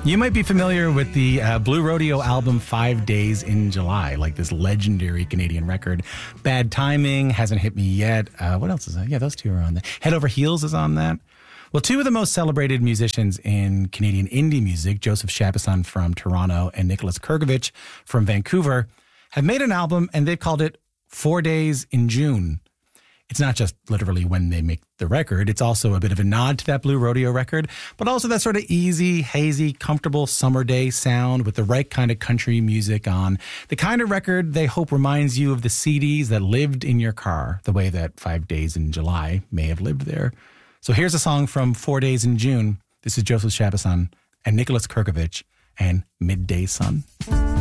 You might be familiar with the Blue Rodeo album 5 Days in July, like this legendary Canadian record. Bad Timing, Hasn't Hit Me Yet. What else is that? Yeah, those two are on there. Head Over Heels is on that. Well, two of the most celebrated musicians in Canadian indie music, Joseph Chapuisson from Toronto and Nicholas Kurgovich from Vancouver, have made an album and they've called it 4 Days in June. It's not just literally when they make the record. It's also a bit of a nod to that Blue Rodeo record, but also that sort of easy, hazy, comfortable summer day sound with the right kind of country music on. The kind of record they hope reminds you of the CDs that lived in your car, the way that 5 Days in July may have lived there. So here's a song from 4 Days in June. This is Joseph Chapuisson and Nicholas Kurgovich and Midday Sun.